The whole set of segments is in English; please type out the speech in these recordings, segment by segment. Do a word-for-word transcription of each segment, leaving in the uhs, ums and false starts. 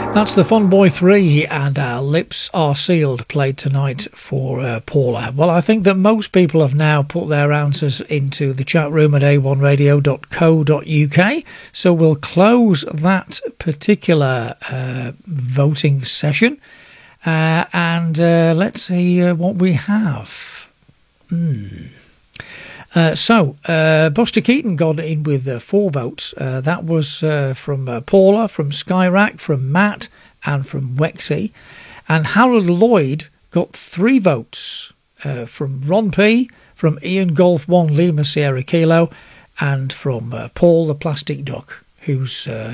That's the Fun Boy three and Our Lips Are Sealed, played tonight for uh, Paula. Well, I think that most people have now put their answers into the chat room at a one radio dot co dot uk, so we'll close that particular uh, voting session uh, and uh, let's see uh, what we have. Hmm. Uh, so, uh, Buster Keaton got in with uh, four votes. Uh, that was uh, from uh, Paula, from Skyrack, from Matt, and from Wexy. And Harold Lloyd got three votes uh, from Ron P, from Ian Golf one Lima Sierra Kilo, and from uh, Paul the Plastic Duck, who's. Uh,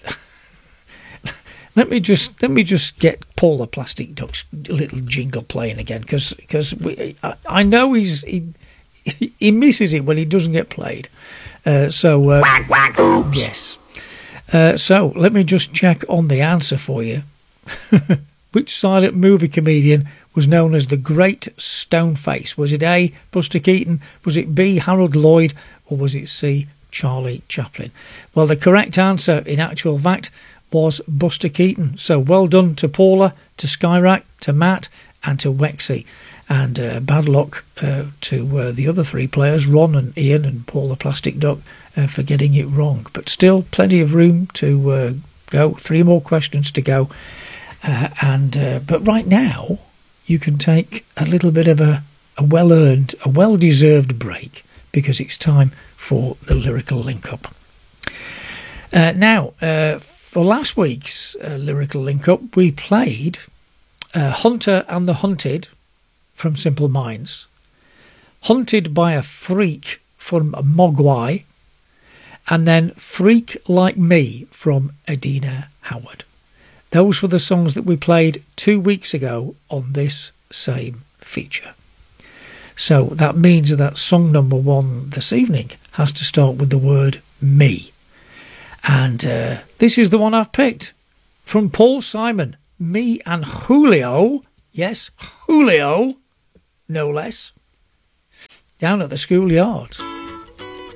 let me just let me just get Paul the Plastic Duck's little jingle playing again, because because I, I know he's. He, He misses it when he doesn't get played. Uh, so, uh, quack, quack, oops. Yes. Uh, so, let me just check on the answer for you. Which silent movie comedian was known as the Great Stoneface? Was it A, Buster Keaton? Was it B, Harold Lloyd? Or was it C, Charlie Chaplin? Well, the correct answer, in actual fact, was Buster Keaton. So, well done to Paula, to Skyrack, to Matt, and to Wexy. And uh, bad luck uh, to uh, the other three players, Ron and Ian and Paul the Plastic Duck, uh, for getting it wrong. But still, plenty of room to uh, go. Three more questions to go. Uh, and uh, but right now, you can take a little bit of a, a well-earned, a well-deserved break, because it's time for the Lyrical Link-Up. Uh, now, uh, for last week's uh, Lyrical Link-Up, we played uh, Hunter and the Hunted from Simple Minds, Hunted by a Freak from Mogwai, and then Freak Like Me from Adina Howard. Those were the songs that we played two weeks ago on this same feature. So that means that song number one this evening has to start with the word me. And uh, this is the one I've picked from Paul Simon, Me and Julio. Yes, Julio. No less, down at the schoolyard.